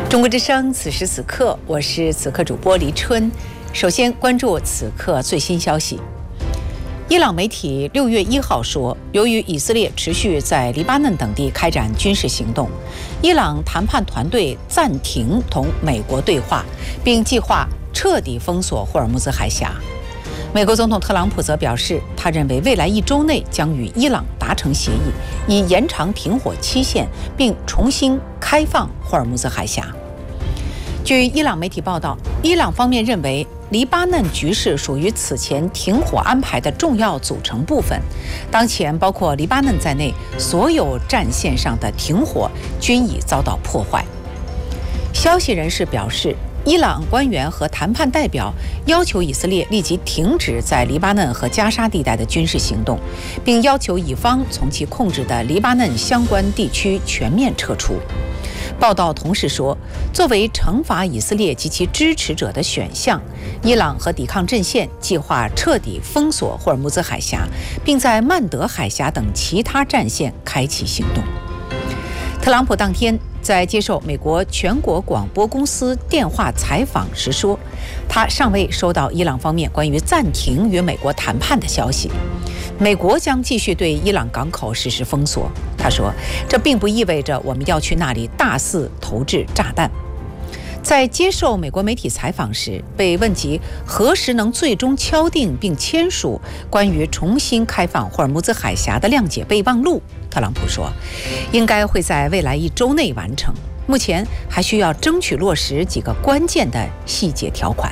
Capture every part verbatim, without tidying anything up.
中国之声，此时此刻，我是此刻主播黎春。首先关注此刻最新消息。伊朗媒体六月一号说，由于以色列持续在黎巴嫩等地开展军事行动，伊朗谈判团队暂停同美国对话，并计划彻底封锁霍尔木兹海峡。美国总统特朗普则表示，他认为未来一周内将与伊朗达成协议，以延长停火期限，并重新开放霍尔木兹海峡。据伊朗媒体报道，伊朗方面认为黎巴嫩局势属于此前停火安排的重要组成部分。当前，包括黎巴嫩在内所有战线上的停火均已遭到破坏。消息人士表示，伊朗官员和谈判代表要求以色列立即停止在黎巴嫩和加沙地带的军事行动，并要求以方从其控制的黎巴嫩相关地区全面撤出。报道同时说，作为惩罚以色列及其支持者的选项，伊朗和抵抗阵线计划彻底封锁霍尔木兹海峡，并在曼德海峡等其他战线开启行动。特朗普当天在接受美国全国广播公司电话采访时说，他尚未收到伊朗方面关于暂停与美国谈判的消息。美国将继续对伊朗港口实施封锁。他说，这并不意味着我们要去那里大肆投掷炸弹。在接受美国媒体采访时，被问及何时能最终敲定并签署关于重新开放霍尔木兹海峡的谅解备忘录，特朗普说，应该会在未来一周内完成，目前还需要争取落实几个关键的细节条款。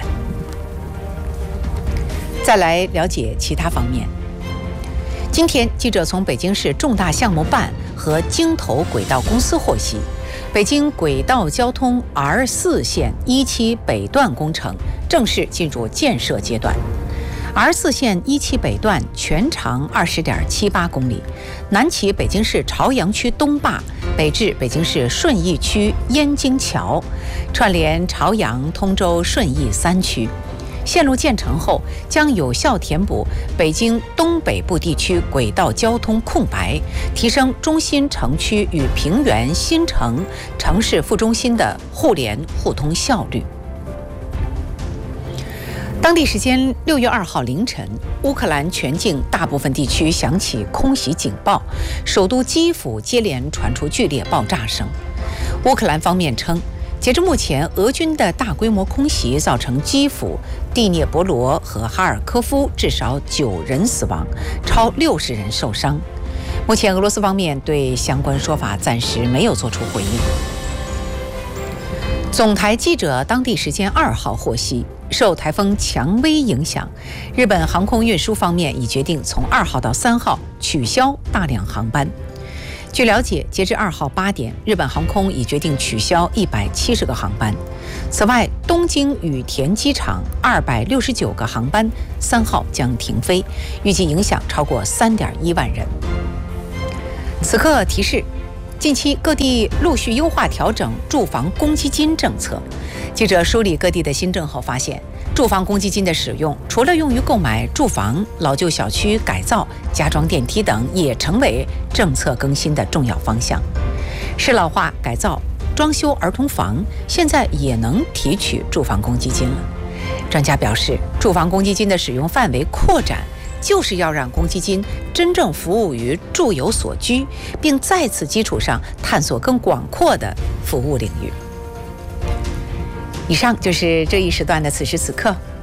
再来了解其他方面。今天，记者从北京市重大项目办和京投轨道公司获悉，北京轨道交通 R 四 线一期北段工程正式进入建设阶段。R 四 线一期北段全长 二十点七八公里，南起北京市朝阳区东坝，北至北京市顺义区燕京桥，串联朝阳、通州、顺义三区。线路建成后，将有效填补北京东北部地区轨道交通空白，提升中心城区与平原新城城市副中心的互联互通效率。当地时间六月二号凌晨，乌克兰全境大部分地区响起空袭警报，首都基辅接连传出剧烈爆炸声。乌克兰方面称，截至目前，俄军的大规模空袭造成基辅、第聂伯罗和哈尔科夫至少九人死亡，超六十人受伤。目前，俄罗斯方面对相关说法暂时没有做出回应。总台记者当地时间二号获悉，受台风蔷薇影响，日本航空运输方面已决定从二号到三号取消大量航班。据了解，截至二号八点，日本航空已决定取消一百七十个航班。此外，东京羽田机场二百六十九个航班三号将停飞，预计影响超过三点一万人。此刻提示，近期各地陆续优化调整住房公积金政策。记者梳理各地的新政后发现，住房公积金的使用除了用于购买住房、老旧小区改造、加装电梯等，也成为政策更新的重要方向。适老化、改造、装修儿童房现在也能提取住房公积金了。专家表示，住房公积金的使用范围扩展，就是要让公积金真正服务于住有所居，并在此基础上探索更广阔的服务领域。以上就是这一时段的此时此刻，